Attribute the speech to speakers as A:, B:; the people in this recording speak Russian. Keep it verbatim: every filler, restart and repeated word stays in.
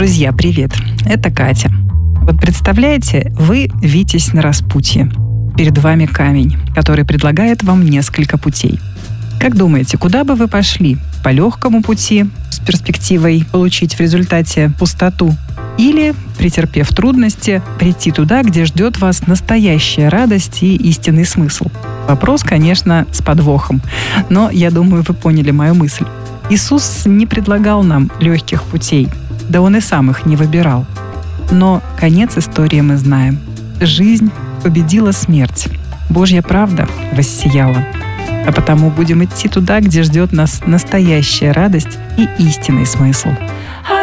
A: Друзья, привет! Это Катя. Вот представляете, вы витязь на распутье. Перед вами камень, который предлагает вам несколько путей. Как думаете, куда бы вы пошли? По легкому пути, с перспективой получить в результате пустоту? Или, претерпев трудности, прийти туда, где ждет вас настоящая радость и истинный смысл? Вопрос, конечно, с подвохом, но я думаю, вы поняли мою мысль. Иисус не предлагал нам легких путей, да Он и сам их не выбирал. Но конец истории мы знаем. Жизнь победила смерть. Божья правда воссияла. А потому будем идти туда, где ждет нас настоящая радость и истинный смысл.